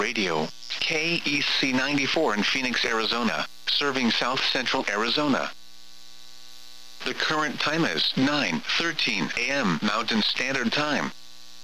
Radio, KEC 94 in Phoenix, Arizona, serving South Central Arizona. The current time is 9:13 a.m. Mountain Standard Time.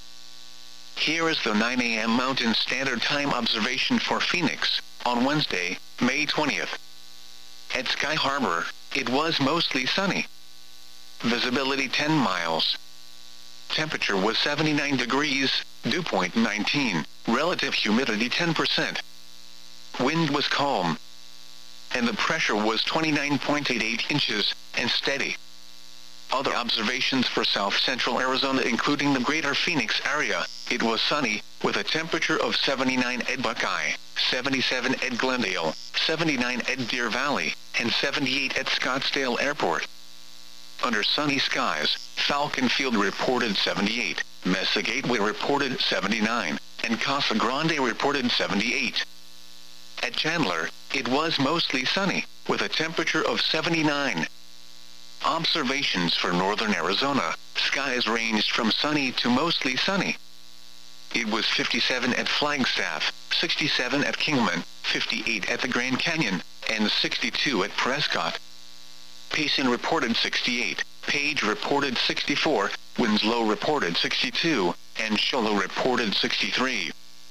Here is the 9 a.m. Mountain Standard Time observation for Phoenix, on Wednesday, May 20th. At Sky Harbor, it was mostly sunny. Visibility 10 miles. Temperature was 79 degrees, dew point 19, relative humidity 10%. Wind was calm. And the pressure was 29.88 inches, and steady. Other observations for South Central Arizona including the greater Phoenix area, it was sunny, with a temperature of 79 at Buckeye, 77 at Glendale, 79 at Deer Valley, and 78 at Scottsdale Airport. Under sunny skies, Falcon Field reported 78, Mesa Gateway reported 79, and Casa Grande reported 78. At Chandler, it was mostly sunny, with a temperature of 79. Observations for northern Arizona, skies ranged from sunny to mostly sunny. It was 57 at Flagstaff, 67 at Kingman, 58 at the Grand Canyon, and 62 at Prescott. Payson reported 68, Page reported 64, Winslow reported 62, and Show Low reported 63.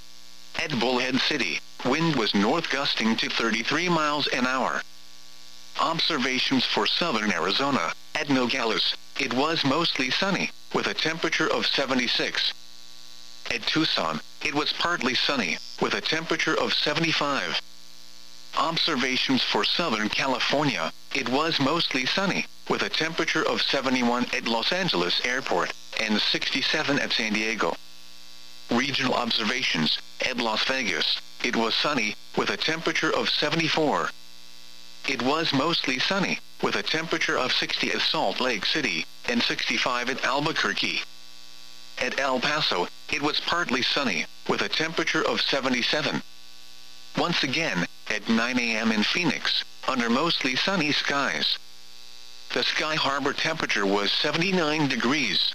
At Bullhead City, wind was north gusting to 33 miles an hour. Observations for southern Arizona, at Nogales, it was mostly sunny, with a temperature of 76. At Tucson, it was partly sunny, with a temperature of 75. Observations for Southern California, it was mostly sunny, with a temperature of 71 at Los Angeles Airport, and 67 at San Diego. Regional observations, at Las Vegas, it was sunny, with a temperature of 74. It was mostly sunny, with a temperature of 60 at Salt Lake City, and 65 at Albuquerque. At El Paso, it was partly sunny, with a temperature of 77. Once again, at 9 a.m. in Phoenix, under mostly sunny skies. The Sky Harbor temperature was 79 degrees.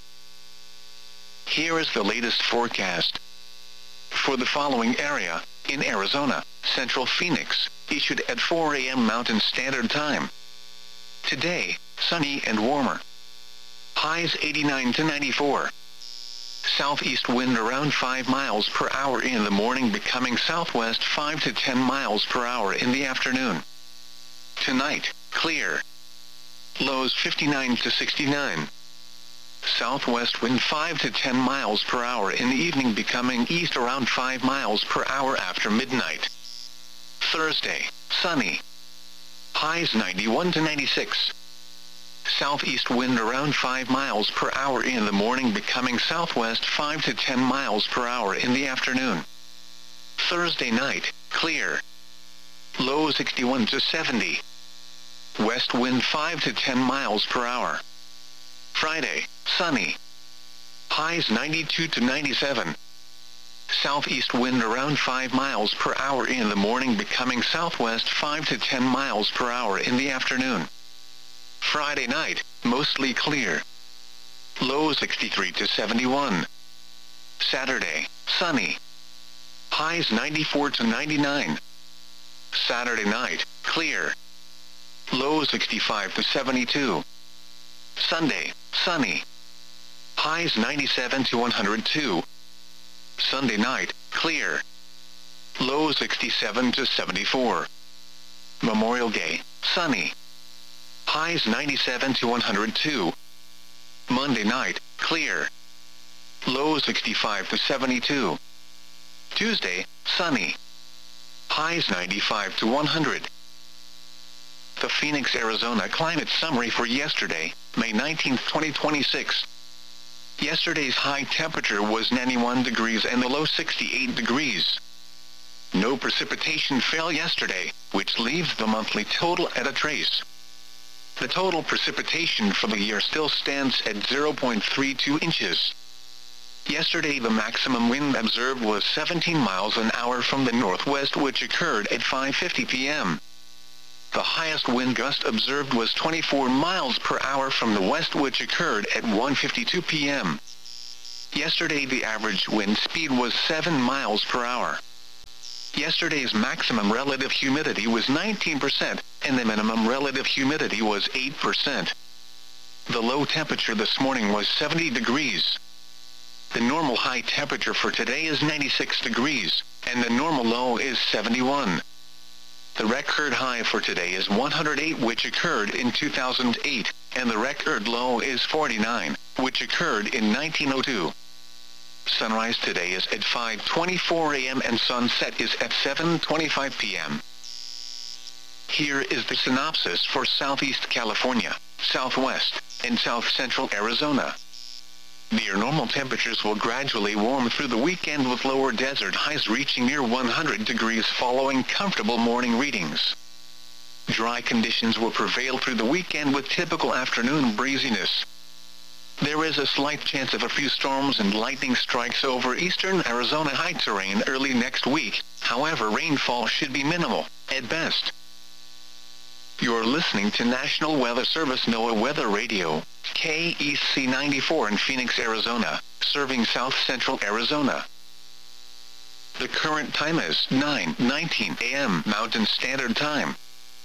Here is the latest forecast. For the following area, in Arizona, Central Phoenix, issued at 4 a.m. Mountain Standard Time. Today, sunny and warmer. Highs 89 to 94. Southeast wind around 5 miles per hour in the morning, becoming southwest 5 to 10 miles per hour in the afternoon. Tonight, clear. Lows 59 to 69. Southwest wind 5 to 10 miles per hour in the evening, becoming east around 5 miles per hour after midnight. Thursday, sunny. Highs 91 to 96. Southeast wind around 5 miles per hour in the morning, becoming southwest 5 to 10 miles per hour in the afternoon. Thursday night, clear. Low 61 to 70. West wind 5 to 10 miles per hour. Friday, sunny. Highs 92 to 97. Southeast wind around 5 miles per hour in the morning, becoming southwest 5 to 10 miles per hour in the afternoon. Friday night, mostly clear. Low 63 to 71. Saturday, sunny. Highs 94 to 99. Saturday night, clear. Low 65 to 72. Sunday, sunny. Highs 97 to 102. Sunday night, clear. Low 67 to 74. Memorial Day, sunny. Highs 97 to 102. Monday night, clear. Low 65 to 72. Tuesday, sunny. Highs 95 to 100. The Phoenix, Arizona climate summary for yesterday, May 19, 2026. Yesterday's high temperature was 91 degrees and the low 68 degrees. No precipitation fell yesterday, which leaves the monthly total at a trace. The total precipitation for the year still stands at 0.32 inches. Yesterday the maximum wind observed was 17 miles an hour from the northwest, which occurred at 5:50 p.m. The highest wind gust observed was 24 miles per hour from the west, which occurred at 1:52 p.m. Yesterday the average wind speed was 7 miles per hour. Yesterday's maximum relative humidity was 19%, and the minimum relative humidity was 8%. The low temperature this morning was 70 degrees. The normal high temperature for today is 96 degrees, and the normal low is 71. The record high for today is 108, which occurred in 2008, and the record low is 49, which occurred in 1902. Sunrise today is at 5:24 a.m. and sunset is at 7:25 p.m. Here is the synopsis for Southeast California, Southwest, and South Central Arizona. Near normal temperatures will gradually warm through the weekend with lower desert highs reaching near 100 degrees following comfortable morning readings. Dry conditions will prevail through the weekend with typical afternoon breeziness. There is a slight chance of a few storms and lightning strikes over eastern Arizona high terrain early next week, however rainfall should be minimal, at best. You're listening to National Weather Service NOAA Weather Radio, KEC 94 in Phoenix, Arizona, serving South Central Arizona. The current time is 9:19 a.m. Mountain Standard Time.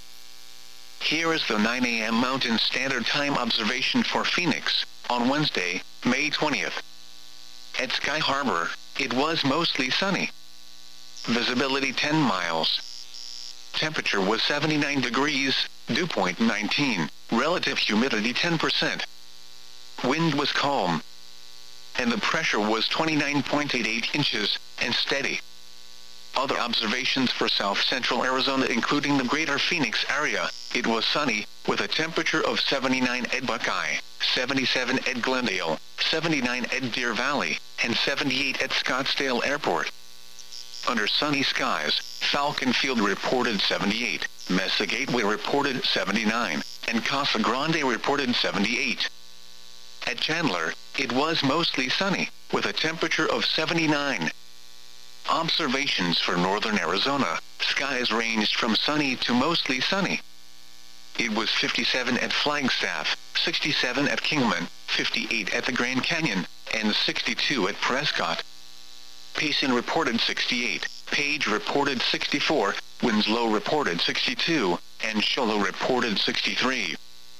Here is the 9 a.m. Mountain Standard Time observation for Phoenix, on Wednesday, May 20th. At Sky Harbor, it was mostly sunny. Visibility 10 miles. Temperature was 79 degrees, dew point 19, relative humidity 10%. Wind was calm. And the pressure was 29.88 inches, and steady. Other observations for South Central Arizona including the greater Phoenix area, it was sunny, with a temperature of 79 at Buckeye, 77 at Glendale, 79 at Deer Valley, and 78 at Scottsdale Airport. Under sunny skies, Falcon Field reported 78, Mesa Gateway reported 79, and Casa Grande reported 78. At Chandler, it was mostly sunny, with a temperature of 79. Observations for northern Arizona, skies ranged from sunny to mostly sunny. It was 57 at Flagstaff, 67 at Kingman, 58 at the Grand Canyon, and 62 at Prescott. Payson reported 68, Page reported 64, Winslow reported 62, and Show Low reported 63.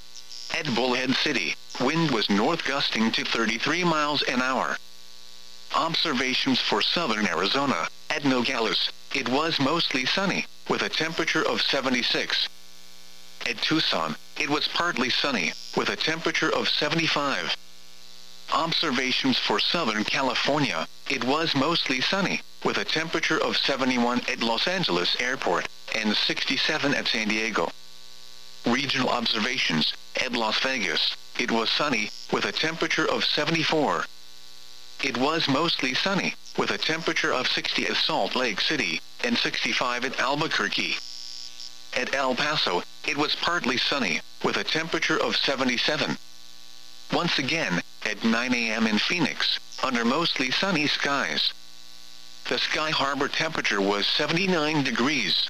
At Bullhead City, wind was north gusting to 33 miles an hour. Observations for southern Arizona, at Nogales, it was mostly sunny, with a temperature of 76. At Tucson, it was partly sunny, with a temperature of 75. Observations for Southern California, it was mostly sunny, with a temperature of 71 at Los Angeles Airport, and 67 at San Diego. Regional observations, at Las Vegas, it was sunny, with a temperature of 74. It was mostly sunny, with a temperature of 60 at Salt Lake City, and 65 at Albuquerque. At El Paso, it was partly sunny, with a temperature of 77. Once again, at 9 a.m. in Phoenix, under mostly sunny skies. The Sky Harbor temperature was 79 degrees.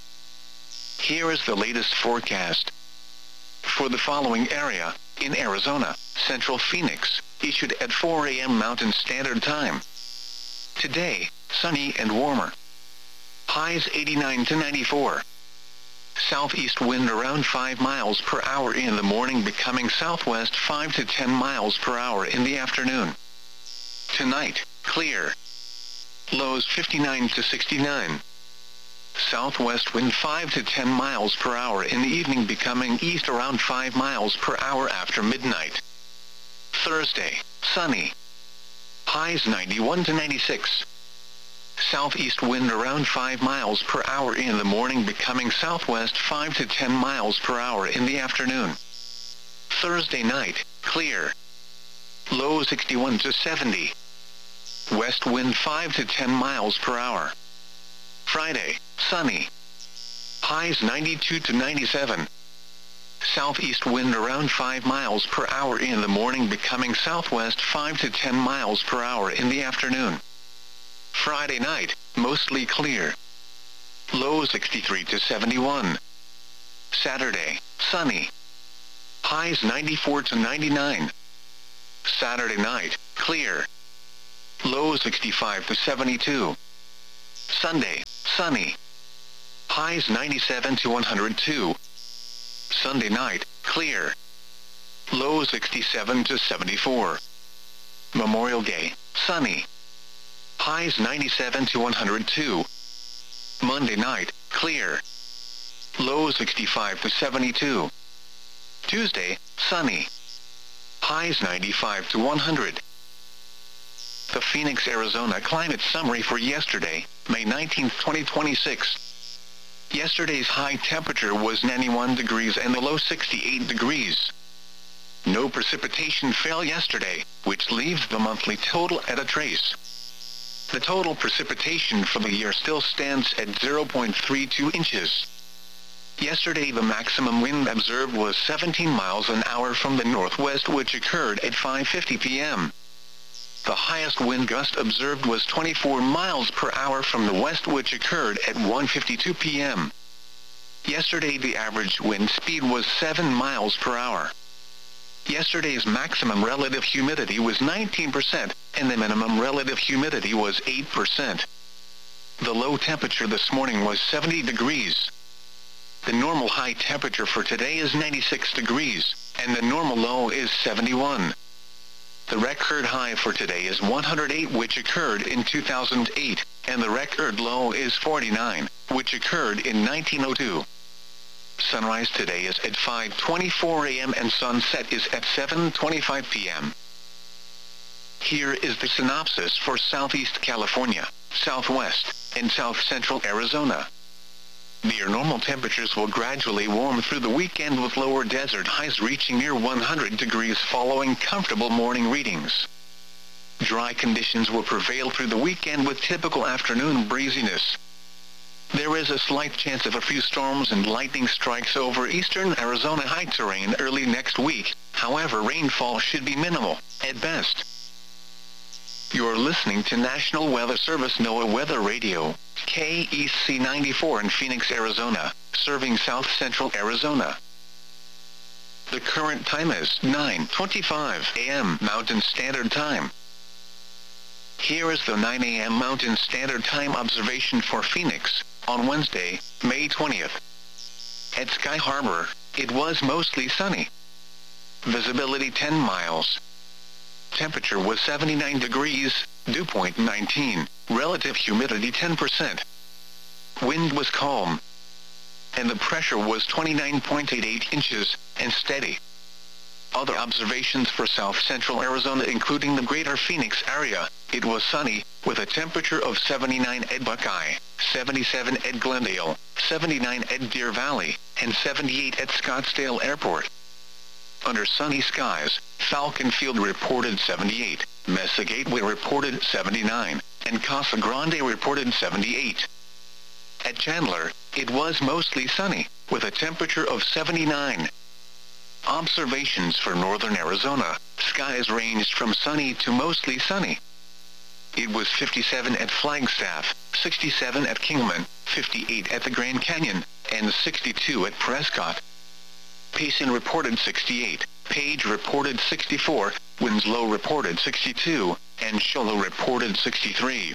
Here is the latest forecast. For the following area, in Arizona, Central Phoenix, issued at 4 a.m. Mountain Standard Time. Today, sunny and warmer. Highs 89 to 94. Southeast wind around 5 miles per hour in the morning, becoming southwest 5 to 10 miles per hour in the afternoon. Tonight, clear. Lows 59 to 69. Southwest wind 5 to 10 miles per hour in the evening, becoming east around 5 miles per hour after midnight. Thursday, sunny. Highs 91 to 96. Southeast wind around 5 miles per hour in the morning, becoming southwest 5 to 10 miles per hour in the afternoon. Thursday night, clear. Low 61 to 70. West wind 5 to 10 miles per hour. Friday, sunny. Highs 92 to 97. Southeast wind around 5 miles per hour in the morning, becoming southwest 5 to 10 miles per hour in the afternoon. Friday night, mostly clear. Low 63 to 71. Saturday, sunny. Highs 94 to 99. Saturday night, clear. Low 65 to 72. Sunday, sunny. Highs 97 to 102. Sunday night, clear. Low 67 to 74. Memorial Day, sunny. Highs 97 to 102. Monday night, clear. Low 65 to 72. Tuesday, sunny. Highs 95 to 100. The Phoenix, Arizona climate summary for yesterday, May 19, 2026. Yesterday's high temperature was 91 degrees and the low 68 degrees. No precipitation fell yesterday, which leaves the monthly total at a trace. The total precipitation for the year still stands at 0.32 inches. Yesterday the maximum wind observed was 17 miles an hour from the northwest, which occurred at 5:50 p.m. The highest wind gust observed was 24 miles per hour from the west, which occurred at 1:52 p.m. Yesterday the average wind speed was 7 miles per hour. Yesterday's maximum relative humidity was 19%, and the minimum relative humidity was 8%. The low temperature this morning was 70 degrees. The normal high temperature for today is 96 degrees, and the normal low is 71. The record high for today is 108, which occurred in 2008, and the record low is 49, which occurred in 1902. Sunrise today is at 5:24 a.m. and sunset is at 7:25 p.m. Here is the synopsis for Southeast California, Southwest, and South Central Arizona. Near normal temperatures will gradually warm through the weekend, with lower desert highs reaching near 100 degrees following comfortable morning readings. Dry conditions will prevail through the weekend with typical afternoon breeziness. There is a slight chance of a few storms and lightning strikes over eastern Arizona high terrain early next week. However, rainfall should be minimal, at best. You're listening to National Weather Service NOAA Weather Radio, KEC 94 in Phoenix, Arizona, serving South Central Arizona. The current time is 9:25 a.m. Mountain Standard Time. Here is the 9 a.m. Mountain Standard Time observation for Phoenix, on Wednesday, May 20th. At Sky Harbor, it was mostly sunny. Visibility 10 miles. Temperature was 79 degrees, dew point 19, relative humidity 10%. Wind was calm. And the pressure was 29.88 inches, and steady. Other observations for South Central Arizona, including the greater Phoenix area, it was sunny, with a temperature of 79 at Buckeye, 77 at Glendale, 79 at Deer Valley, and 78 at Scottsdale Airport. Under sunny skies, Falcon Field reported 78, Mesa Gateway reported 79, and Casa Grande reported 78. At Chandler, it was mostly sunny, with a temperature of 79. Observations for northern Arizona, skies ranged from sunny to mostly sunny. It was 57 at Flagstaff, 67 at Kingman, 58 at the Grand Canyon, and 62 at Prescott. Payson reported 68, Page reported 64, Winslow reported 62, and Show Low reported 63.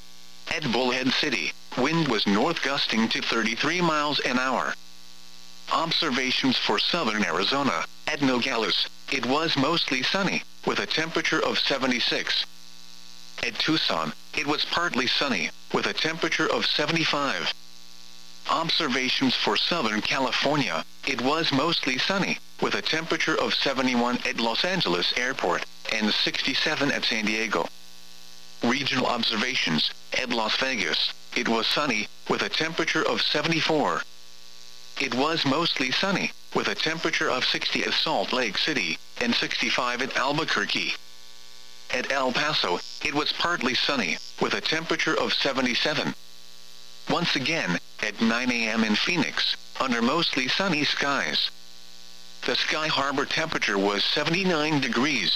At Bullhead City, wind was north gusting to 33 miles an hour. Observations for southern Arizona, at Nogales, it was mostly sunny, with a temperature of 76. At Tucson, it was partly sunny, with a temperature of 75. Observations for Southern California, it was mostly sunny, with a temperature of 71 at Los Angeles Airport, and 67 at San Diego. Regional observations, at Las Vegas, it was sunny, with a temperature of 74. It was mostly sunny, with a temperature of 60 at Salt Lake City, and 65 at Albuquerque. At El Paso, it was partly sunny, with a temperature of 77. Once again, at 9 a.m. in Phoenix, under mostly sunny skies. The Sky Harbor temperature was 79 degrees.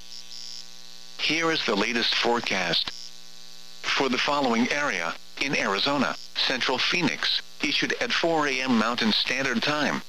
Here is the latest forecast. For the following area, in Arizona, Central Phoenix, issued at 4 a.m. Mountain Standard Time.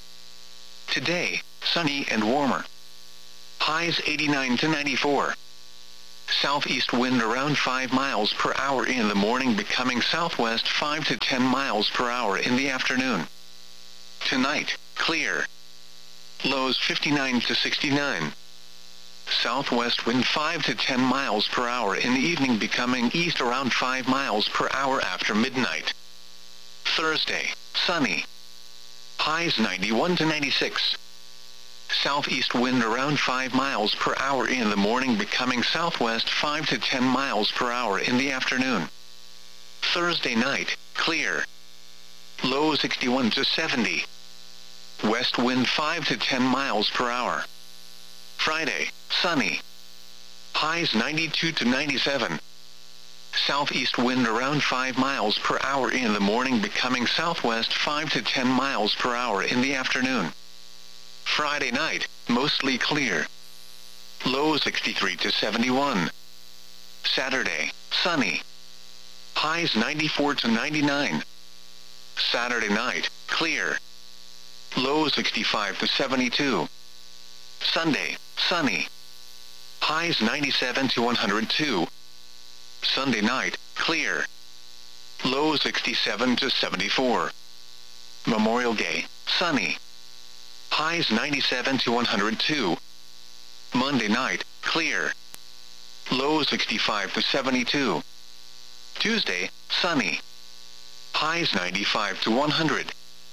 Today, sunny and warmer. Highs 89 to 94. southeast wind around 5 miles per hour in the morning, becoming southwest 5 to 10 miles per hour in the afternoon. Tonight, clear. Lows 59 to 69. Southwest wind 5 to 10 miles per hour in the evening, becoming east around 5 miles per hour after midnight. Thursday, sunny. Highs 91 to 96. Southeast wind around 5 miles per hour in the morning, becoming southwest 5 to 10 miles per hour in the afternoon. Thursday night, clear. Low 61 to 70. West wind 5 to 10 miles per hour. Friday, sunny. Highs 92 to 97. Southeast wind around 5 miles per hour in the morning, becoming southwest 5 to 10 miles per hour in the afternoon. Friday night, mostly clear. Low 63 to 71. Saturday, sunny. Highs 94 to 99. Saturday night, clear. Low 65 to 72. Sunday, sunny. Highs 97 to 102. Sunday night, clear. Low 67 to 74. Memorial Day, sunny. Highs 97 to 102. Monday night, clear. Low 65 to 72. Tuesday, sunny. Highs 95 to 100.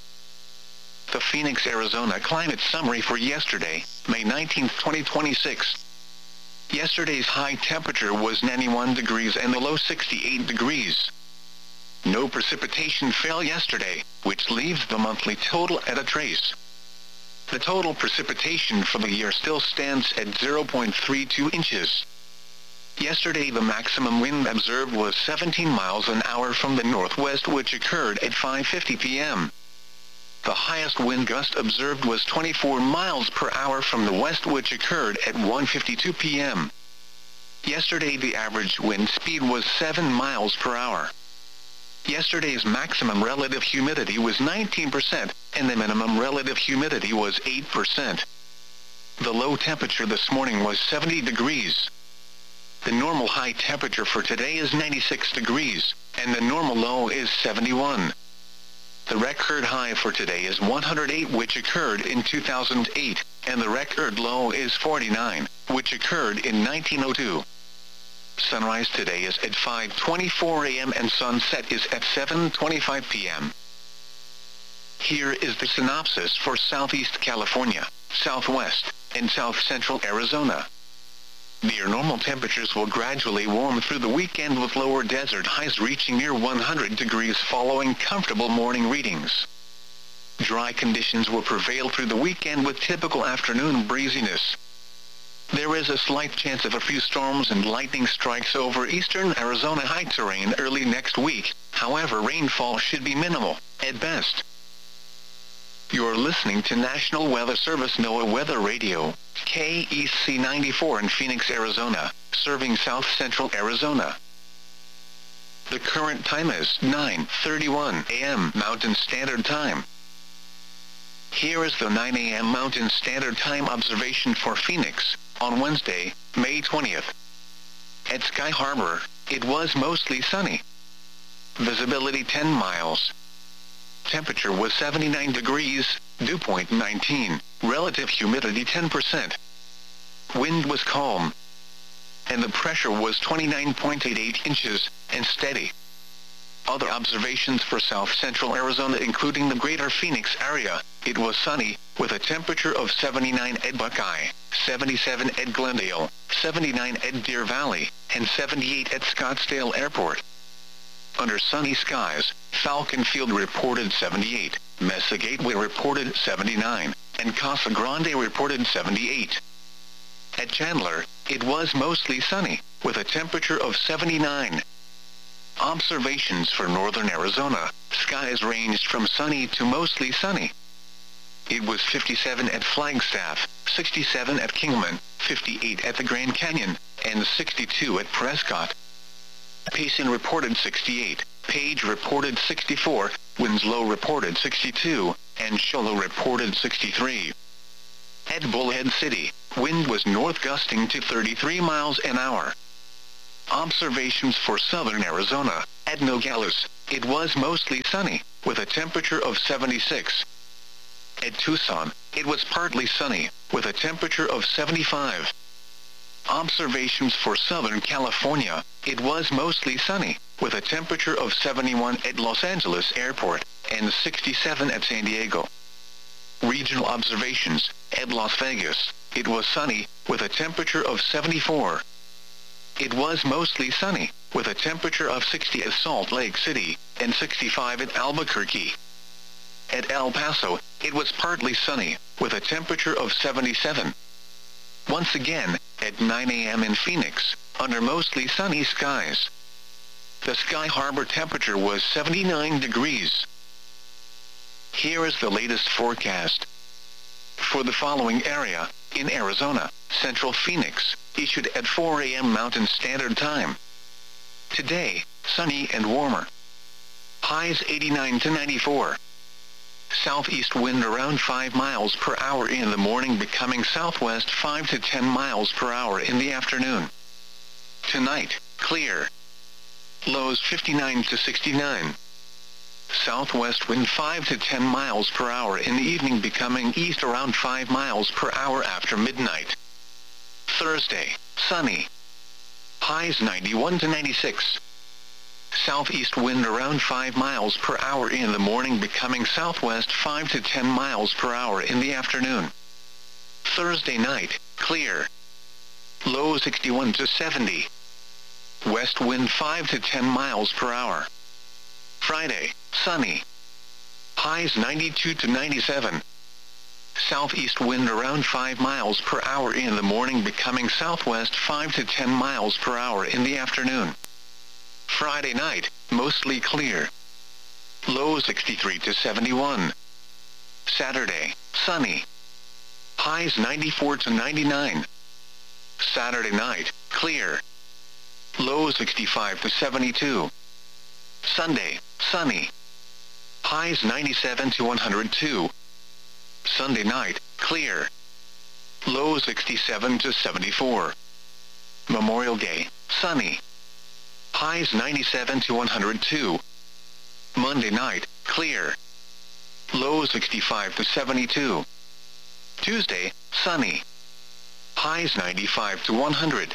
The Phoenix, Arizona climate summary for yesterday, May 19, 2026. Yesterday's high temperature was 91 degrees and the low 68 degrees. No precipitation fell yesterday, which leaves the monthly total at a trace. The total precipitation for the year still stands at 0.32 inches. Yesterday the maximum wind observed was 17 miles an hour from the northwest, which occurred at 5:50 p.m. The highest wind gust observed was 24 miles per hour from the west, which occurred at 1:52 p.m. Yesterday the average wind speed was 7 miles per hour. Yesterday's maximum relative humidity was 19%, and the minimum relative humidity was 8%. The low temperature this morning was 70 degrees. The normal high temperature for today is 96 degrees, and the normal low is 71. The record high for today is 108, which occurred in 2008, and the record low is 49, which occurred in 1902. Sunrise today is at 5:24 a.m. and sunset is at 7:25 p.m. Here is the synopsis for Southeast California, Southwest, and South Central Arizona. Near normal temperatures will gradually warm through the weekend, with lower desert highs reaching near 100 degrees following comfortable morning readings. Dry conditions will prevail through the weekend with typical afternoon breeziness. There is a slight chance of a few storms and lightning strikes over eastern Arizona high terrain early next week. However, rainfall should be minimal, at best. You're listening to National Weather Service NOAA Weather Radio, KEC 94 in Phoenix, Arizona, serving South Central Arizona. The current time is 9:31 a.m. Mountain Standard Time. Here is the 9 a.m. Mountain Standard Time observation for Phoenix, on Wednesday, May 20th. At Sky Harbor, it was mostly sunny. Visibility 10 miles. Temperature was 79 degrees, dew point 19, relative humidity 10%. Wind was calm, and the pressure was 29.88 inches, and steady. Other observations for South Central Arizona, including the greater Phoenix area, it was sunny, with a temperature of 79 at Buckeye, 77 at Glendale, 79 at Deer Valley, and 78 at Scottsdale Airport. Under sunny skies, Falcon Field reported 78, Mesa Gateway reported 79, and Casa Grande reported 78. At Chandler, it was mostly sunny, with a temperature of 79. Observations for northern Arizona, skies ranged from sunny to mostly sunny. It was 57 at Flagstaff, 67 at Kingman, 58 at the Grand Canyon, and 62 at Prescott. Payson reported 68, Page reported 64, Winslow reported 62, and Shoalo reported 63. At Bullhead City, wind was north gusting to 33 miles an hour. Observations for southern Arizona. At Nogales, it was mostly sunny, with a temperature of 76. At Tucson, it was partly sunny, with a temperature of 75. Observations for Southern California. It was mostly sunny, with a temperature of 71 at Los Angeles Airport, and 67 at San Diego. Regional observations. At Las Vegas, it was sunny, with a temperature of 74. It was mostly sunny, with a temperature of 60 at Salt Lake City, and 65 at Albuquerque. At El Paso, it was partly sunny, with a temperature of 77. Once again, at 9 a.m. in Phoenix, under mostly sunny skies. The Sky Harbor temperature was 79 degrees. Here is the latest forecast. For the following area, in Arizona, Central Phoenix, issued at 4 a.m. Mountain Standard Time. Today, sunny and warmer. Highs 89 to 94. Southeast wind around 5 miles per hour in the morning, becoming southwest 5 to 10 miles per hour in the afternoon. Tonight, clear. Lows 59 to 69. Southwest wind 5 to 10 miles per hour in the evening, becoming east around 5 miles per hour after midnight. Thursday, sunny. Highs 91 to 96. Southeast wind around 5 miles per hour in the morning, becoming southwest 5 to 10 miles per hour in the afternoon. Thursday night, clear. Low 61 to 70. West wind 5 to 10 miles per hour. Friday, sunny. Highs 92 to 97. Southeast wind around 5 miles per hour in the morning, becoming southwest 5 to 10 miles per hour in the afternoon. Friday night, mostly clear. Low 63 to 71. Saturday, sunny. Highs 94 to 99. Saturday night, clear. Low 65 to 72. Sunday, sunny. Highs 97 to 102. Sunday night, clear. Low 67 to 74. Memorial Day, sunny. Highs 97 to 102. Monday night, clear. Low 65 to 72. Tuesday, sunny. Highs 95 to 100.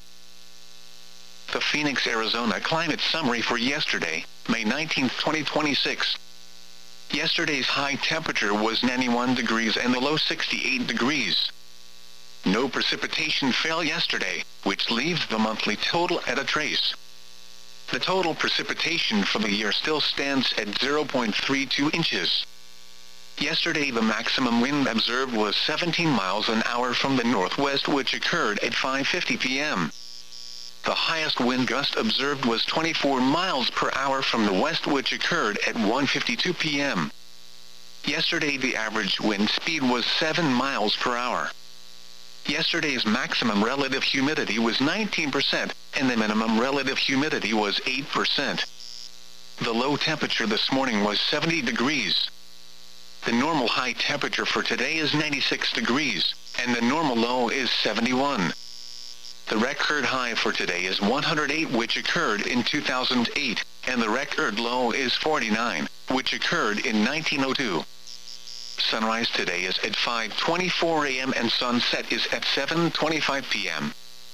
The Phoenix, Arizona climate summary for yesterday, May 19, 2026. Yesterday's high temperature was 91 degrees and the low 68 degrees. No precipitation fell yesterday, which leaves the monthly total at a trace. The total precipitation for the year still stands at 0.32 inches. Yesterday the maximum wind observed was 17 miles an hour from the northwest, which occurred at 5:50 p.m. The highest wind gust observed was 24 miles per hour from the west, which occurred at 1:52 p.m. Yesterday the average wind speed was 7 miles per hour. Yesterday's maximum relative humidity was 19%, and the minimum relative humidity was 8%. The low temperature this morning was 70 degrees. The normal high temperature for today is 96 degrees, and the normal low is 71. The record high for today is 108, which occurred in 2008, and the record low is 49, which occurred in 1902. Sunrise today is at 5:24 a.m. and sunset is at 7:25 p.m.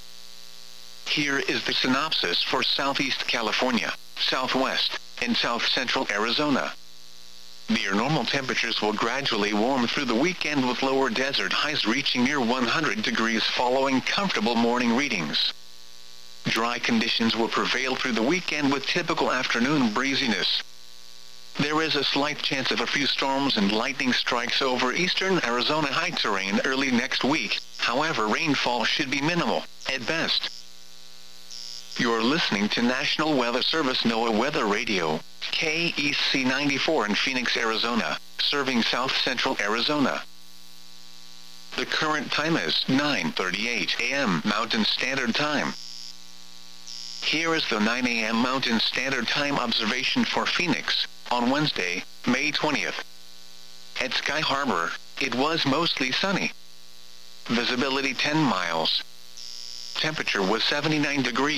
Here is the synopsis for Southeast California, Southwest, and South Central Arizona. Near normal temperatures will gradually warm through the weekend, with lower desert highs reaching near 100 degrees following comfortable morning readings. Dry conditions will prevail through the weekend with typical afternoon breeziness. There is a slight chance of a few storms and lightning strikes over eastern Arizona high terrain early next week. However, rainfall should be minimal, at best. You're listening to National Weather Service NOAA Weather Radio, KEC 94 in Phoenix, Arizona, serving South Central Arizona. The current time is 9:38 a.m. Mountain Standard Time. Here is the 9 a.m. Mountain Standard Time observation for Phoenix, on Wednesday, May 20th. At Sky Harbor, it was mostly sunny. Visibility 10 miles. Temperature was 79 degrees,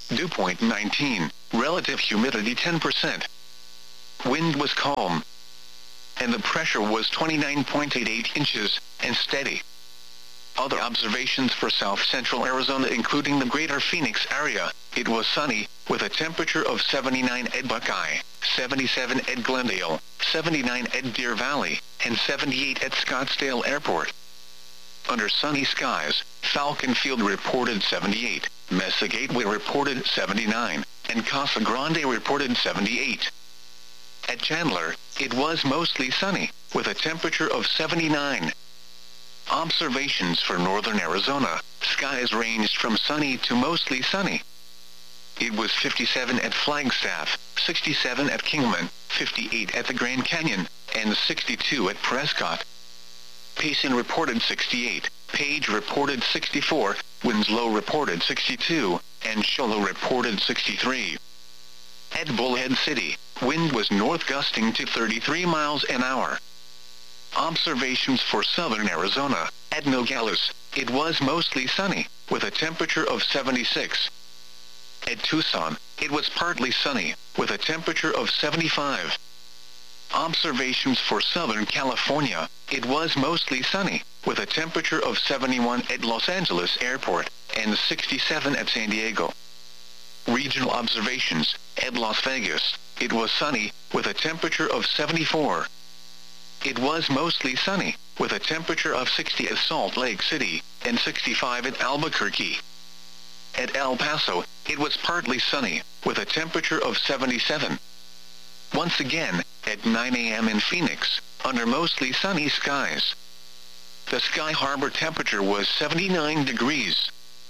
Dew point 19, relative humidity 10%. Wind was calm, and the pressure was 29.88 inches, and steady. Other observations for south central Arizona including the greater Phoenix area, it was sunny, with a temperature of 79 at Buckeye, 77 at Glendale, 79 at Deer Valley, and 78 at Scottsdale Airport. Under sunny skies, Falcon Field reported 78, Mesa Gateway reported 79, and Casa Grande reported 78. At Chandler, it was mostly sunny, with a temperature of 79. Observations for northern Arizona, skies ranged from sunny to mostly sunny. It was 57 at Flagstaff, 67 at Kingman, 58 at the Grand Canyon, and 62 at Prescott. Payson reported 68, Page reported 64, Winslow reported 62, and Show Low reported 63. At Bullhead City, wind was north gusting to 33 miles an hour. Observations for southern Arizona, at Nogales, it was mostly sunny, with a temperature of 76. At Tucson, it was partly sunny, with a temperature of 75. Observations for Southern California, it was mostly sunny, with a temperature of 71 at Los Angeles Airport, and 67 at San Diego. Regional observations, at Las Vegas, it was sunny, with a temperature of 74. It was mostly sunny, with a temperature of 60 at Salt Lake City, and 65 at Albuquerque. At El Paso, it was partly sunny, with a temperature of 77. Once again, at 9 a.m. in Phoenix, under mostly sunny skies. The Sky Harbor temperature was 79 degrees.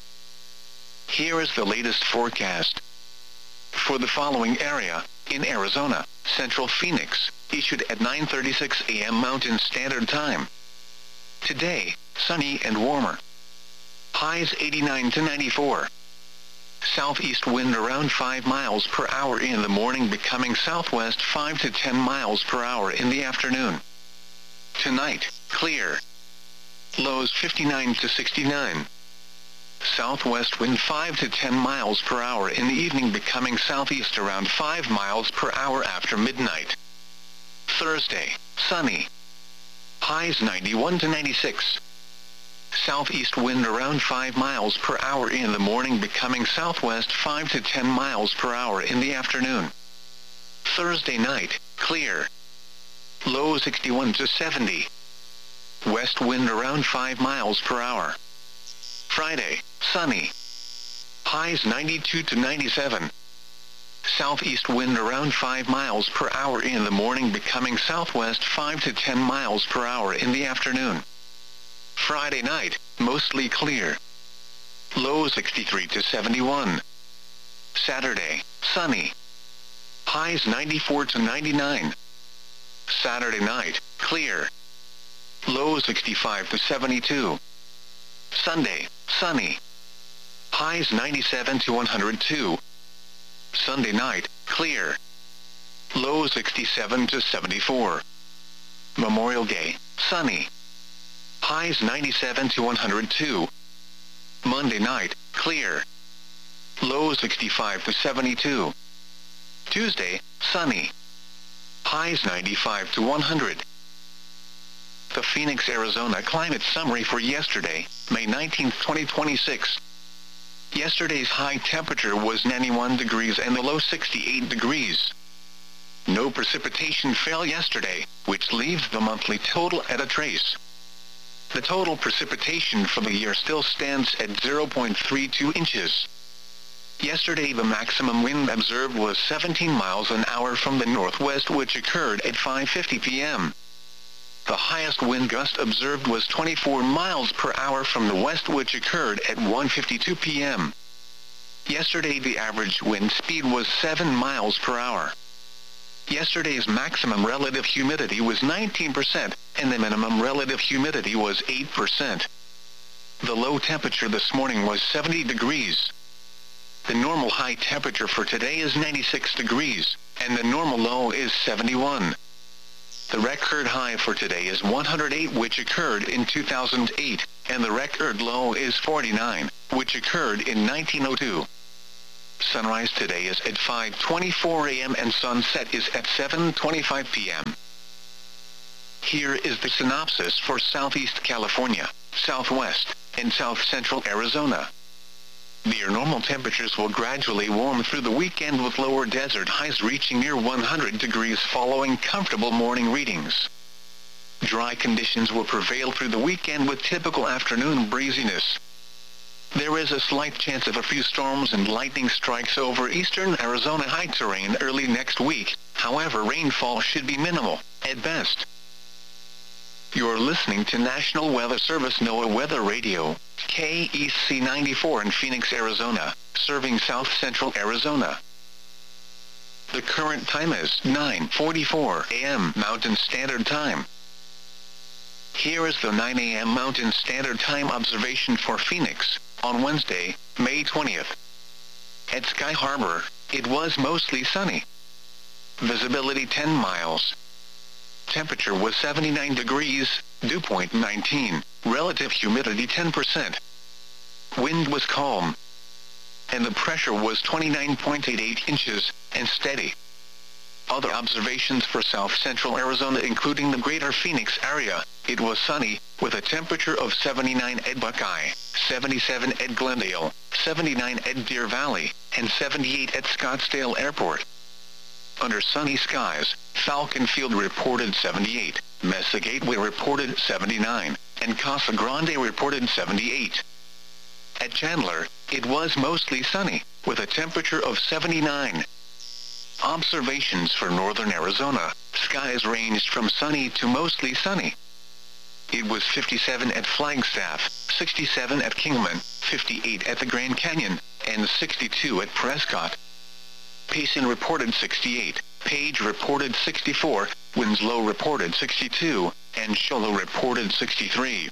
Here is the latest forecast. For the following area, in Arizona, Central Phoenix, issued at 9:36 a.m. Mountain Standard Time. Today, sunny and warmer. Highs 89 to 94. Southeast wind around 5 miles per hour in the morning, becoming southwest 5 to 10 miles per hour in the afternoon. Tonight, clear. Lows 59 to 69. Southwest wind 5 to 10 miles per hour in the evening, becoming southeast around 5 miles per hour after midnight. Thursday, sunny. Highs 91 to 96. Southeast wind around 5 miles per hour in the morning, becoming southwest 5 to 10 miles per hour in the afternoon. Thursday night, clear. Low 61 to 70. West wind around 5 miles per hour. Friday, sunny. Highs 92 to 97. Southeast wind around 5 miles per hour in the morning, becoming southwest 5 to 10 miles per hour in the afternoon. Friday night, mostly clear. Low 63 to 71. Saturday, sunny. Highs 94 to 99. Saturday night, clear. Low 65 to 72. Sunday, sunny. Highs 97 to 102. Sunday night, clear. Low 67 to 74. Memorial Day, sunny. Highs 97 to 102. Monday night, clear. Low 65 to 72. Tuesday, sunny. Highs 95 to 100. The Phoenix, Arizona climate summary for yesterday, May 19, 2026. Yesterday's high temperature was 91 degrees and the low 68 degrees. No precipitation fell yesterday, which leaves the monthly total at a trace. The total precipitation for the year still stands at 0.32 inches. Yesterday the maximum wind observed was 17 miles an hour from the northwest, which occurred at 5:50 p.m. The highest wind gust observed was 24 miles per hour from the west, which occurred at 1:52 p.m. Yesterday the average wind speed was 7 miles per hour. Yesterday's maximum relative humidity was 19%, and the minimum relative humidity was 8%. The low temperature this morning was 70 degrees. The normal high temperature for today is 96 degrees, and the normal low is 71. The record high for today is 108, which occurred in 2008, and the record low is 49, which occurred in 1902. Sunrise today is at 5:24 a.m. and sunset is at 7:25 p.m. Here is the synopsis for Southeast California, Southwest, and South Central Arizona. Near normal temperatures will gradually warm through the weekend with lower desert highs reaching near 100 degrees following comfortable morning readings. Dry conditions will prevail through the weekend with typical afternoon breeziness. There is a slight chance of a few storms and lightning strikes over eastern Arizona high terrain early next week, however rainfall should be minimal, at best. You're listening to National Weather Service NOAA Weather Radio, KEC 94 in Phoenix, Arizona, serving South Central Arizona. The current time is 9:44 a.m. Mountain Standard Time. Here is the 9 a.m. Mountain Standard Time observation for Phoenix, on Wednesday, May 20th. At Sky Harbor, it was mostly sunny. Visibility 10 miles. Temperature was 79 degrees, dew point 19, relative humidity 10%. Wind was calm. And the pressure was 29.88 inches, and steady. Other observations for South Central Arizona including the greater Phoenix area, it was sunny, with a temperature of 79 at Buckeye, 77 at Glendale, 79 at Deer Valley, and 78 at Scottsdale Airport. Under sunny skies, Falcon Field reported 78, Mesa Gateway reported 79, and Casa Grande reported 78. At Chandler, it was mostly sunny, with a temperature of 79. Observations for northern Arizona, skies ranged from sunny to mostly sunny. It was 57 at Flagstaff, 67 at Kingman, 58 at the Grand Canyon, and 62 at Prescott. Payson reported 68, Page reported 64, Winslow reported 62, and Show Low reported 63.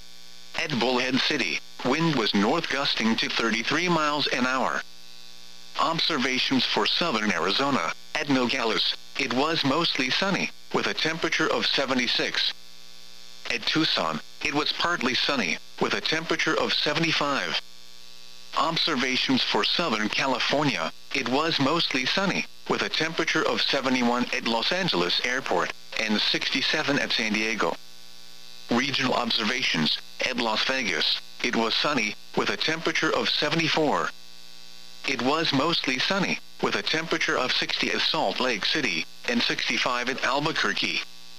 At Bullhead City, wind was north gusting to 33 miles an hour. Observations for southern Arizona, at Nogales, it was mostly sunny, with a temperature of 76. At Tucson, it was partly sunny, with a temperature of 75. Observations for Southern California, it was mostly sunny, with a temperature of 71 at Los Angeles Airport, and 67 at San Diego. Regional observations, at Las Vegas, it was sunny, with a temperature of 74. It was mostly sunny, with a temperature of 60 at Salt Lake City, and 65 at Albuquerque.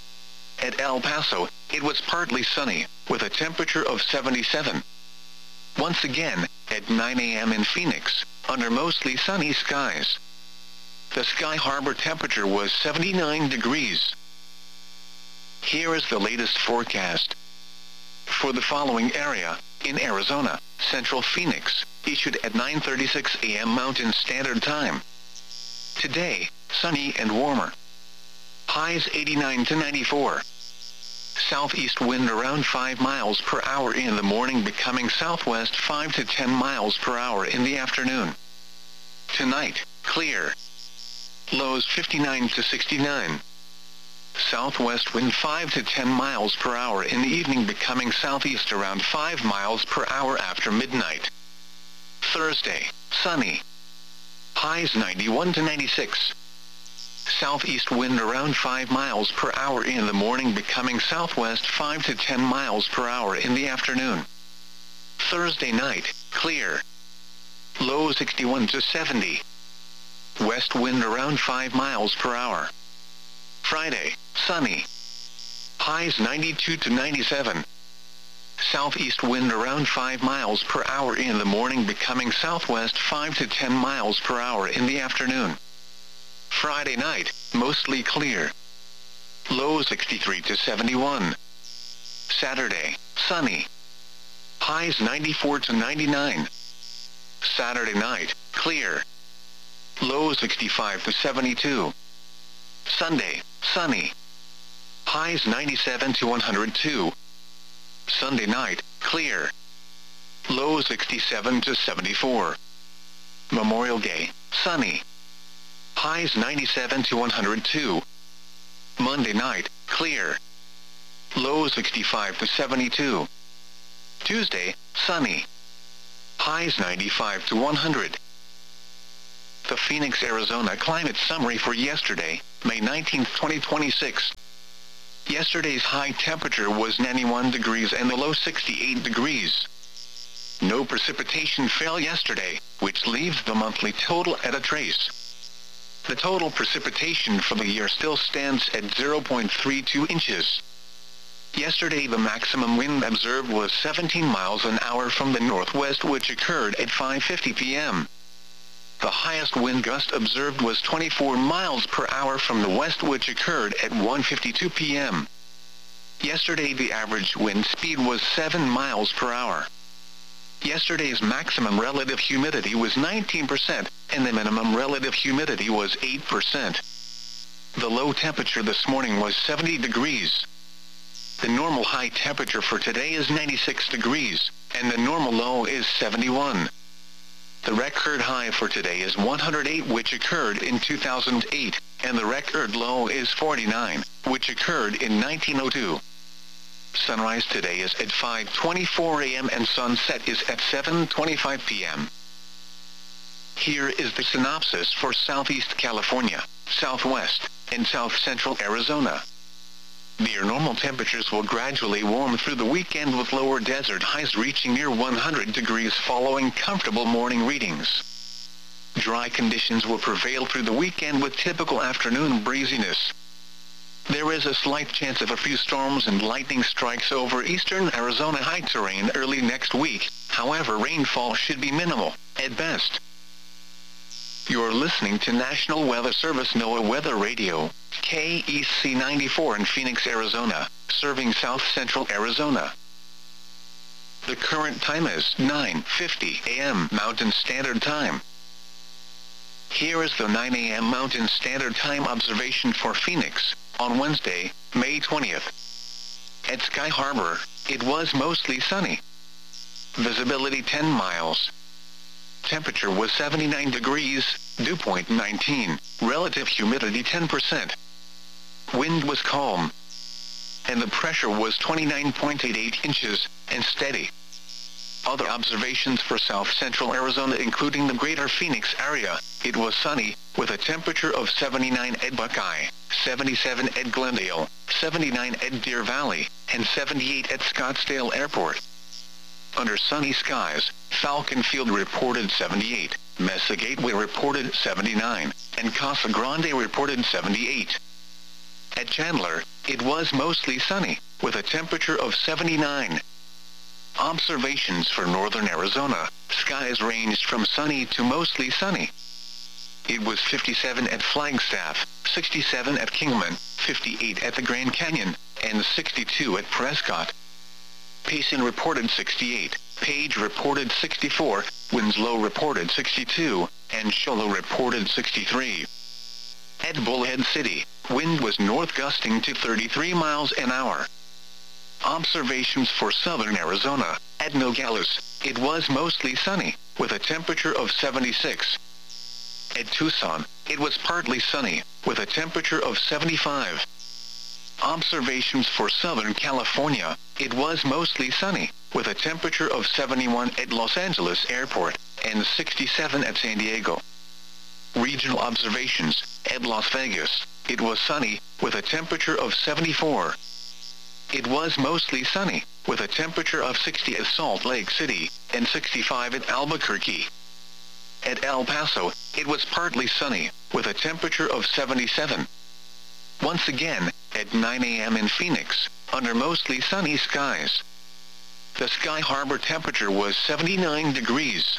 At El Paso, it was partly sunny, with a temperature of 77. Once again, at 9 a.m. in Phoenix, under mostly sunny skies. The Sky Harbor temperature was 79 degrees. Here is the latest forecast. For the following area, in Arizona, Central Phoenix, issued at 9:36 a.m. Mountain Standard Time. Today, sunny and warmer. Highs 89 to 94. Southeast wind around 5 miles per hour in the morning, becoming southwest 5 to 10 miles per hour in the afternoon. Tonight, clear. Lows 59 to 69. Southwest wind 5 to 10 miles per hour in the evening, becoming southeast around 5 miles per hour after midnight. Thursday, sunny. Highs 91 to 96. Southeast wind around 5 miles per hour in the morning, becoming southwest 5 to 10 miles per hour in the afternoon. Thursday night, clear. Low 61 to 70. West wind around 5 miles per hour. Friday, sunny. Highs 92 to 97. Southeast wind around 5 miles per hour in the morning, becoming southwest 5 to 10 miles per hour in the afternoon. Friday night, mostly clear. Low 63 to 71. Saturday, sunny. Highs 94 to 99. Saturday night, clear. Low 65 to 72. Sunday, sunny. Highs 97 to 102. Sunday night, clear. Low 67 to 74. Memorial Day, sunny. Highs 97 to 102. Monday night, clear. Low 65 to 72. Tuesday, sunny. Highs 95 to 100. The Phoenix, Arizona climate summary for yesterday, May 19, 2026. Yesterday's high temperature was 91 degrees and the low 68 degrees. No precipitation fell yesterday, which leaves the monthly total at a trace. The total precipitation for the year still stands at 0.32 inches. Yesterday the maximum wind observed was 17 miles an hour from the northwest, which occurred at 5:50 p.m. The highest wind gust observed was 24 miles per hour from the west, which occurred at 1:52 p.m. Yesterday the average wind speed was 7 miles per hour. Yesterday's maximum relative humidity was 19%, and the minimum relative humidity was 8%. The low temperature this morning was 70 degrees. The normal high temperature for today is 96 degrees, and the normal low is 71. The record high for today is 108, which occurred in 2008, and the record low is 49, which occurred in 1902. Sunrise today is at 5:24 a.m. and sunset is at 7:25 p.m. Here is the synopsis for Southeast California, Southwest, and South Central Arizona. Near normal temperatures will gradually warm through the weekend, with lower desert highs reaching near 100 degrees following comfortable morning readings. Dry conditions will prevail through the weekend with typical afternoon breeziness. There is a slight chance of a few storms and lightning strikes over eastern Arizona high terrain early next week. However, rainfall should be minimal, at best. You're listening to National Weather Service NOAA Weather Radio, KEC 94 in Phoenix, Arizona, serving South Central Arizona. The current time is 9:50 a.m. Mountain Standard Time. Here is the 9 a.m. Mountain Standard Time observation for Phoenix, on Wednesday, May 20th. At Sky Harbor, it was mostly sunny. Visibility 10 miles. Temperature was 79 degrees, dew point 19, relative humidity 10%. Wind was calm, and the pressure was 29.88 inches, and steady. Other observations for South Central Arizona, including the greater Phoenix area, it was sunny, with a temperature of 79 at Buckeye, 77 at Glendale, 79 at Deer Valley, and 78 at Scottsdale Airport. Under sunny skies, Falcon Field reported 78, Mesa Gateway reported 79, and Casa Grande reported 78. At Chandler, it was mostly sunny, with a temperature of 79. Observations for northern Arizona, skies ranged from sunny to mostly sunny. It was 57 at Flagstaff, 67 at Kingman, 58 at the Grand Canyon, and 62 at Prescott. Payson reported 68, Page reported 64, Winslow reported 62, and Show Low reported 63. At Bullhead City, wind was north gusting to 33 miles an hour. Observations for southern Arizona, at Nogales, it was mostly sunny, with a temperature of 76. At Tucson, it was partly sunny, with a temperature of 75. Observations for Southern California, it was mostly sunny, with a temperature of 71 at Los Angeles Airport, and 67 at San Diego. Regional observations, at Las Vegas, it was sunny, with a temperature of 74. It was mostly sunny, with a temperature of 60 at Salt Lake City, and 65 at Albuquerque. At El Paso, it was partly sunny, with a temperature of 77. Once again, at 9 a.m. in Phoenix, under mostly sunny skies. The Sky Harbor temperature was 79 degrees.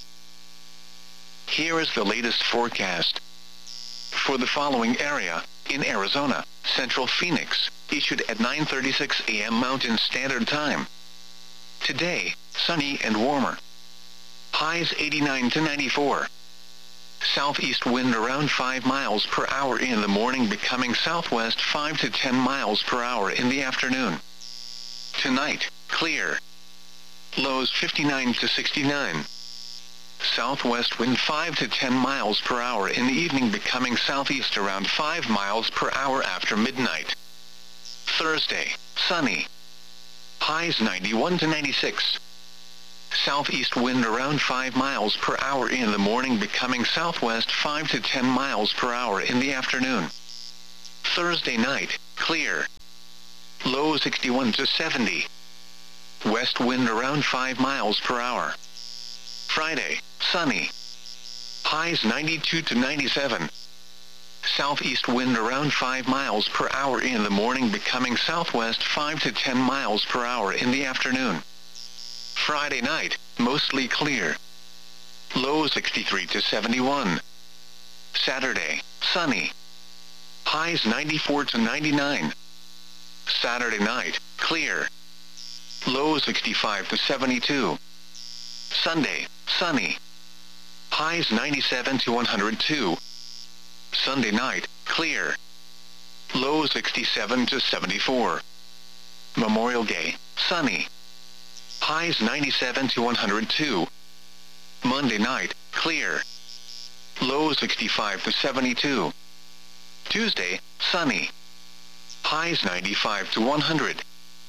Here is the latest forecast. For the following area, in Arizona, Central Phoenix, issued at 9:36 a.m. Mountain Standard Time. Today, sunny and warmer. Highs 89 to 94. Southeast wind around 5 miles per hour in the morning, becoming southwest 5 to 10 miles per hour in the afternoon. Tonight, clear. Lows 59 to 69. Southwest wind 5 to 10 miles per hour in the evening, becoming southeast around 5 miles per hour after midnight. Thursday, sunny. Highs 91 to 96. southeast wind around 5 miles per hour in the morning, becoming southwest 5 to 10 miles per hour in the afternoon. Thursday night, clear. Low 61 to 70. West wind around 5 miles per hour. Friday, sunny. Highs 92 to 97. Southeast wind around 5 miles per hour in the morning, becoming southwest 5 to 10 miles per hour in the afternoon. Friday night, mostly clear. Low 63 to 71. Saturday, sunny. Highs 94 to 99. Saturday night, clear. Low 65 to 72. Sunday, sunny. Highs 97 to 102. Sunday night, clear. Low 67 to 74. Memorial Day, sunny. Highs 97 to 102. Monday night, clear. Low 65 to 72. Tuesday, sunny. Highs 95 to 100.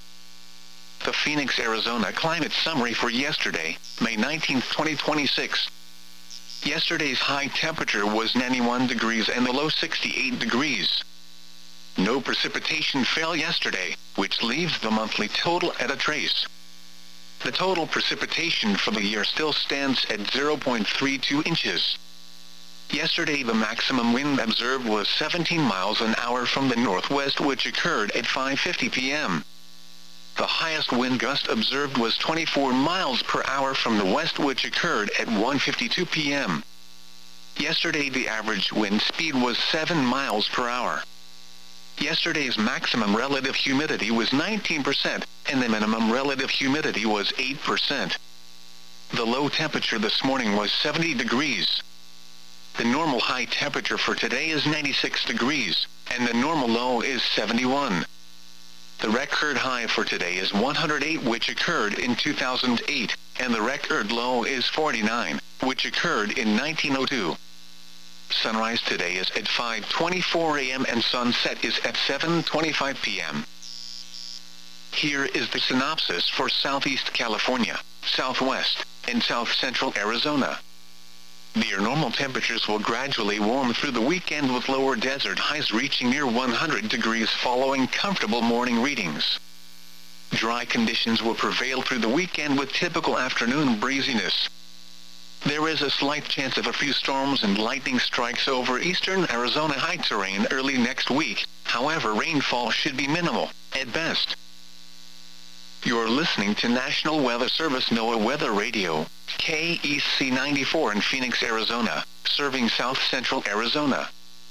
The Phoenix, Arizona climate summary for yesterday, May 19, 2026. Yesterday's high temperature was 91 degrees and the low 68 degrees. No precipitation fell yesterday, which leaves the monthly total at a trace. The total precipitation for the year still stands at 0.32 inches. Yesterday the maximum wind observed was 17 miles an hour from the northwest, which occurred at 5:50 p.m. The highest wind gust observed was 24 miles per hour from the west, which occurred at 1:52 p.m. Yesterday the average wind speed was 7 miles per hour. Yesterday's maximum relative humidity was 19%, and the minimum relative humidity was 8%. The low temperature this morning was 70 degrees. The normal high temperature for today is 96 degrees, and the normal low is 71. The record high for today is 108, which occurred in 2008, and the record low is 49, which occurred in 1902. Sunrise today is at 5:24 a.m. and sunset is at 7:25 p.m. Here is the synopsis for Southeast California, Southwest, and South Central Arizona. Near normal temperatures will gradually warm through the weekend, with lower desert highs reaching near 100 degrees following comfortable morning readings. Dry conditions will prevail through the weekend with typical afternoon breeziness. There is a slight chance of a few storms and lightning strikes over eastern Arizona high terrain early next week. However, rainfall should be minimal, at best. You're listening to National Weather Service NOAA Weather Radio, KEC 94 in Phoenix, Arizona, serving South Central Arizona.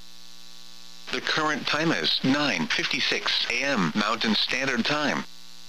The current time is 9:56 a.m. Mountain Standard Time.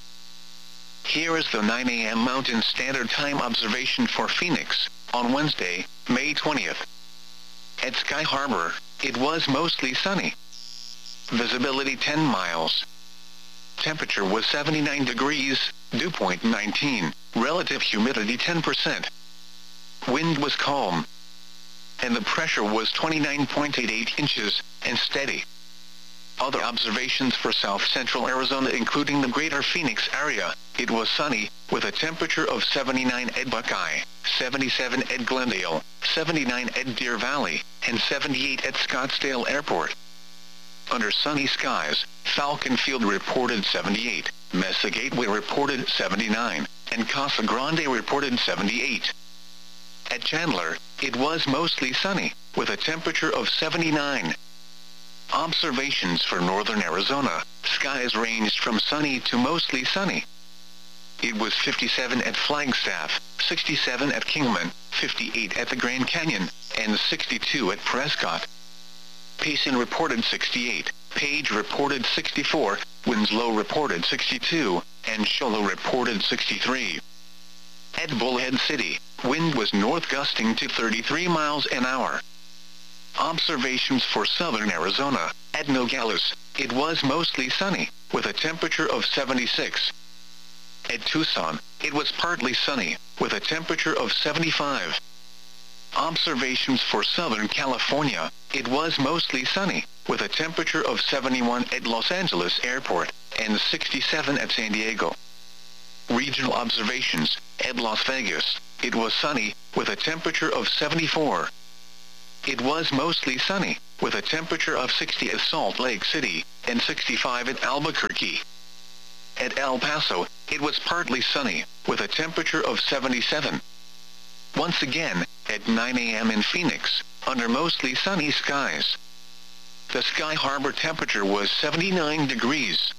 Here is the 9 a.m. Mountain Standard Time observation for Phoenix, on Wednesday, May 20th. At Sky Harbor, it was mostly sunny. Visibility 10 miles. Temperature was 79 degrees, dew point 19, relative humidity 10%. Wind was calm. And the pressure was 29.88 inches, and steady. Other observations for South Central Arizona, including the greater Phoenix area, it was sunny, with a temperature of 79 at Buckeye, 77 at Glendale, 79 at Deer Valley, and 78 at Scottsdale Airport. Under sunny skies, Falcon Field reported 78, Mesa Gateway reported 79, and Casa Grande reported 78. At Chandler, it was mostly sunny, with a temperature of 79. Observations for northern Arizona, skies ranged from sunny to mostly sunny. It was 57 at Flagstaff, 67 at Kingman, 58 at the Grand Canyon, and 62 at Prescott. Payson reported 68, Page reported 64, Winslow reported 62, and Show Low reported 63. At Bullhead City, wind was north gusting to 33 miles an hour. Observations for southern Arizona, at Nogales, it was mostly sunny, with a temperature of 76. At Tucson, it was partly sunny, with a temperature of 75. Observations for Southern California, it was mostly sunny, with a temperature of 71 at Los Angeles Airport, and 67 at San Diego. Regional observations, At Las Vegas, it was sunny, with a temperature of 74. It was mostly sunny, with a temperature of 60 at Salt Lake City, and 65 at Albuquerque. At El Paso, it was partly sunny, with a temperature of 77. Once again, at 9 a.m. in Phoenix, under mostly sunny skies. The Sky Harbor temperature was 79 degrees.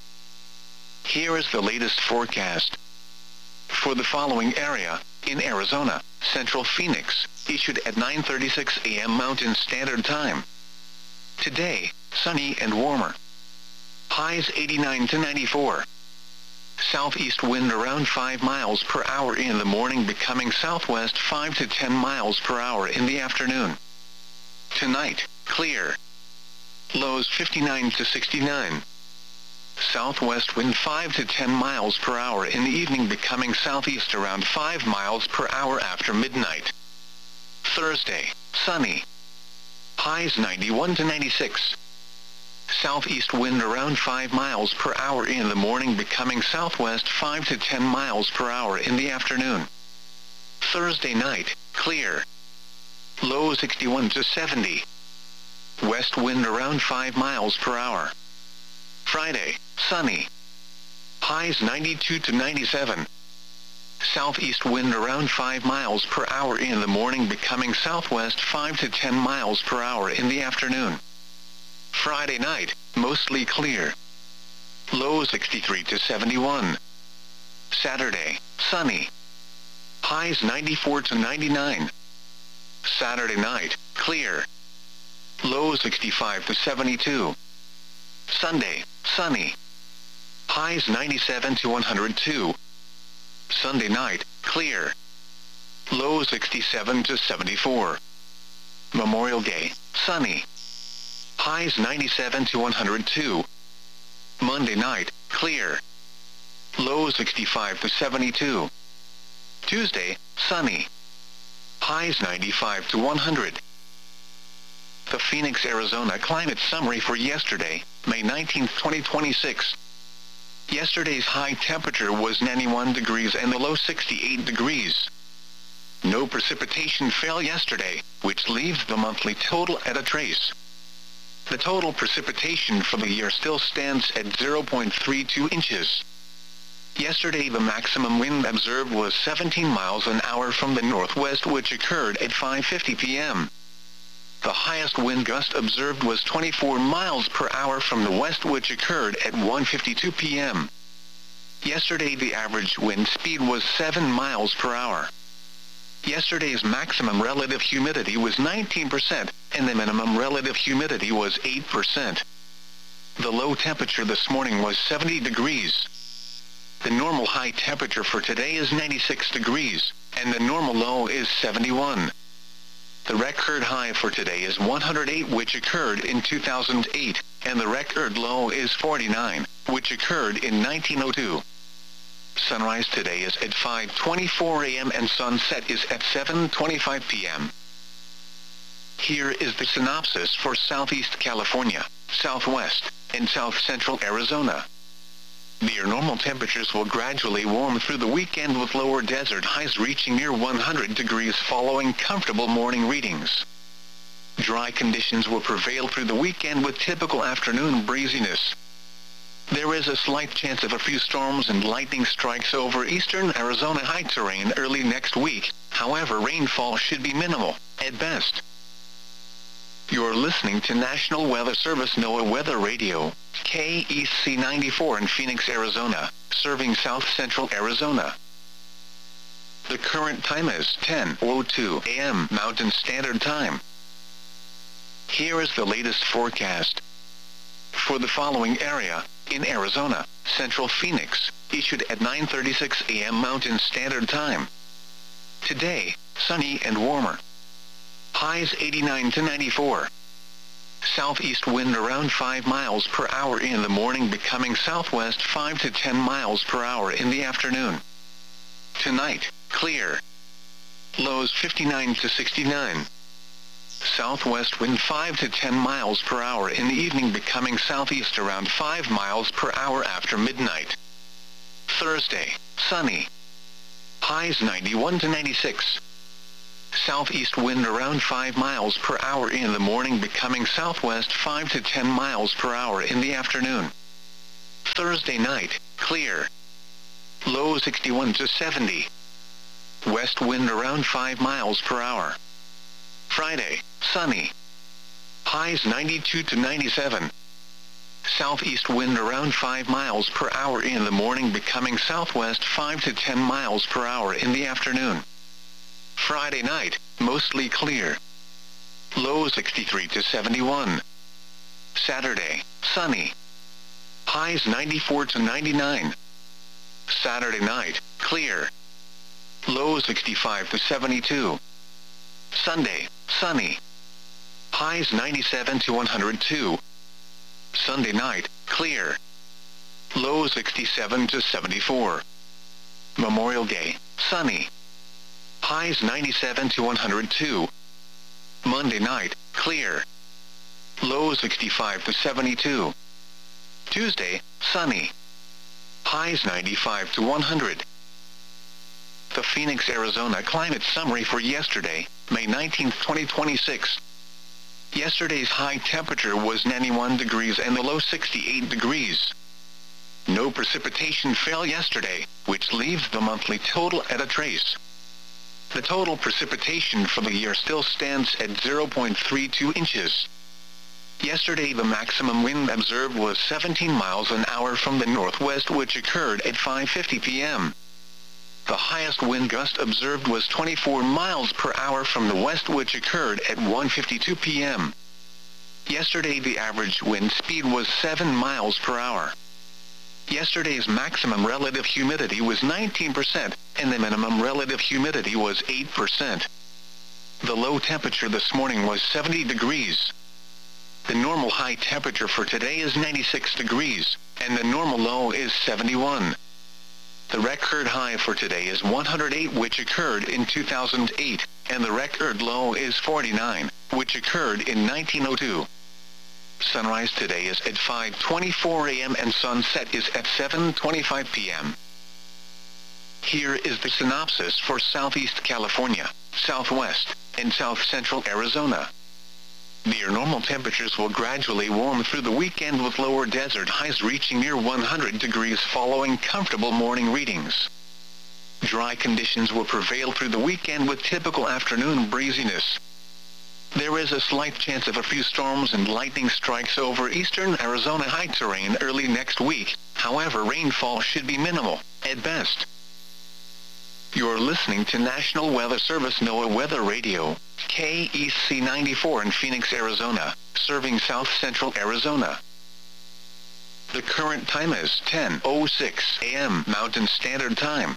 Here is the latest forecast. For the following area, in Arizona, Central Phoenix, issued at 9:36 a.m. Mountain Standard Time. Today, sunny and warmer. Highs 89 to 94. Southeast wind around 5 miles per hour in the morning, becoming southwest 5 to 10 miles per hour in the afternoon. Tonight, clear. Lows 59 to 69. Southwest wind 5 to 10 miles per hour in the evening, becoming southeast around 5 miles per hour after midnight. Thursday, sunny. Highs 91 to 96. Southeast wind around 5 miles per hour in the morning, becoming southwest 5 to 10 miles per hour in the afternoon. Thursday night, clear. Low 61 to 70. West wind around 5 miles per hour. Friday, sunny. Highs 92 to 97. Southeast wind around 5 miles per hour in the morning, becoming southwest 5 to 10 miles per hour in the afternoon. Friday night, mostly clear. Low 63 to 71. Saturday, sunny. Highs 94 to 99. Saturday night, clear. Low 65 to 72. Sunday, sunny. Highs 97 to 102. Sunday night, clear. Low 67 to 74. Memorial Day, sunny. Highs 97 to 102. Monday night, clear. Low 65 to 72. Tuesday, sunny. Highs 95 to 100. The Phoenix, Arizona climate summary for yesterday, May 19, 2026. Yesterday's high temperature was 91 degrees and the low 68 degrees. No precipitation fell yesterday, which leaves the monthly total at a trace. The total precipitation for the year still stands at 0.32 inches. Yesterday the maximum wind observed was 17 miles an hour from the northwest, which occurred at 5:50 p.m. The highest wind gust observed was 24 miles per hour from the west, which occurred at 1:52 p.m. Yesterday the average wind speed was 7 miles per hour. Yesterday's maximum relative humidity was 19%, and the minimum relative humidity was 8%. The low temperature this morning was 70 degrees. The normal high temperature for today is 96 degrees, and the normal low is 71. The record high for today is 108, which occurred in 2008, and the record low is 49, which occurred in 1902. Sunrise today is at 5:24 a.m. and sunset is at 7:25 p.m. Here is the synopsis for Southeast California, Southwest, and South Central Arizona. Near normal temperatures will gradually warm through the weekend, with lower desert highs reaching near 100 degrees following comfortable morning readings. Dry conditions will prevail through the weekend with typical afternoon breeziness. There is a slight chance of a few storms and lightning strikes over eastern Arizona high terrain early next week. However, rainfall should be minimal, at best. You're listening to National Weather Service NOAA Weather Radio, KEC 94 in Phoenix, Arizona, serving South Central Arizona. The current time is 10:02 a.m. Mountain Standard Time. Here is the latest forecast. For the following area, in Arizona, Central Phoenix, issued at 9:36 a.m. Mountain Standard Time. Today, sunny and warmer. Highs 89 to 94. Southeast wind around 5 miles per hour in the morning, becoming southwest 5 to 10 miles per hour in the afternoon. Tonight, clear. Lows 59 to 69. Southwest wind 5 to 10 miles per hour in the evening, becoming southeast around 5 miles per hour after midnight. Thursday, sunny. highs 91 to 96. Southeast wind around 5 miles per hour in the morning, becoming southwest 5 to 10 miles per hour in the afternoon. Thursday night, clear. Low 61 to 70. West wind around 5 miles per hour. Friday, sunny. Highs 92 to 97. Southeast wind around 5 miles per hour in the morning, becoming southwest 5 to 10 miles per hour in the afternoon. Friday night, mostly clear. Low 63 to 71. Saturday, sunny. Highs 94 to 99. Saturday night, clear. Low 65 to 72. Sunday, sunny. Highs 97 to 102. Sunday night, clear. Low 67 to 74. Memorial Day, sunny. Highs 97 to 102. Monday night, clear. Low 65 to 72. Tuesday, sunny. Highs 95 to 100. The Phoenix, Arizona climate summary for yesterday, May 19, 2026. Yesterday's high temperature was 91 degrees and the low 68 degrees. No precipitation fell yesterday, which leaves the monthly total at a trace. The total precipitation for the year still stands at 0.32 inches. Yesterday the maximum wind observed was 17 miles an hour from the northwest, which occurred at 5:50 p.m. The highest wind gust observed was 24 miles per hour from the west, which occurred at 1:52 p.m. Yesterday the average wind speed was 7 miles per hour. Yesterday's maximum relative humidity was 19%, and the minimum relative humidity was 8%. The low temperature this morning was 70 degrees. The normal high temperature for today is 96 degrees, and the normal low is 71. The record high for today is 108, which occurred in 2008, and the record low is 49, which occurred in 1902. Sunrise today is at 5:24 a.m. and sunset is at 7:25 p.m. Here is the synopsis for Southeast California, Southwest, and South Central Arizona. Near normal temperatures will gradually warm through the weekend, with lower desert highs reaching near 100 degrees following comfortable morning readings. Dry conditions will prevail through the weekend with typical afternoon breeziness. There is a slight chance of a few storms and lightning strikes over eastern Arizona high terrain early next week. However, rainfall should be minimal, at best. You're listening to National Weather Service NOAA Weather Radio, KEC 94 in Phoenix, Arizona, serving South Central Arizona. The current time is 10:06 a.m. Mountain Standard Time.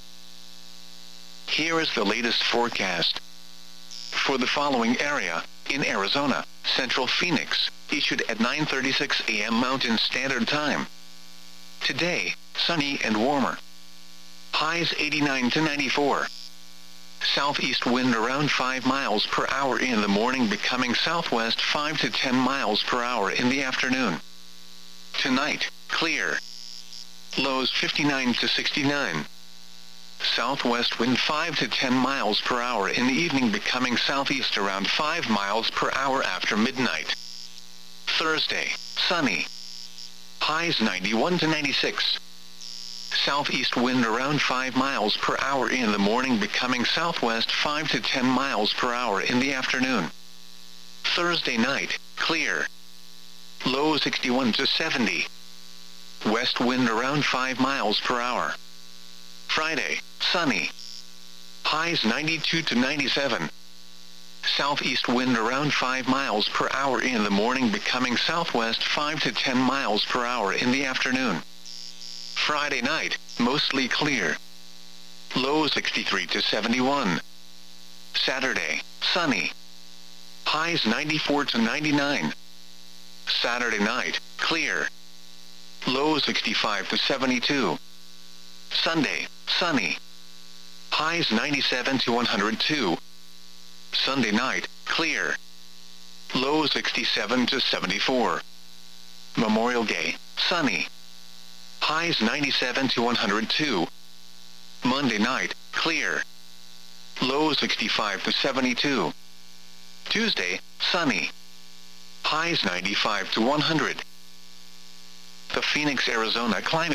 Here is the latest forecast. For the following area, in Arizona, Central Phoenix, issued at 9:36 a.m. Mountain Standard Time. Today, sunny and warmer. Highs 89 to 94. Southeast wind around 5 miles per hour in the morning, becoming southwest 5 to 10 miles per hour in the afternoon. Tonight, clear. Lows 59 to 69. Southwest wind 5 to 10 miles per hour in the evening, becoming southeast around 5 miles per hour after midnight. Thursday, sunny. Highs 91 to 96. Southeast wind around 5 miles per hour in the morning, becoming southwest 5 to 10 miles per hour in the afternoon. Thursday night, clear. Low 61 to 70. West wind around 5 miles per hour. Friday, sunny. Highs 92 to 97. Southeast wind around 5 miles per hour in the morning, becoming southwest 5 to 10 miles per hour in the afternoon. Friday night, mostly clear. Low 63 to 71. Saturday, sunny. Highs 94 to 99. Saturday night, clear. Low 65 to 72. Sunday, sunny. Highs 97 to 102. Sunday night, clear. Low 67 to 74. Memorial Day, sunny. Highs 97 to 102. Monday night, clear. clear. Low 65 to 72. Tuesday, sunny. Highs 95 to 100. The Phoenix, Arizona climate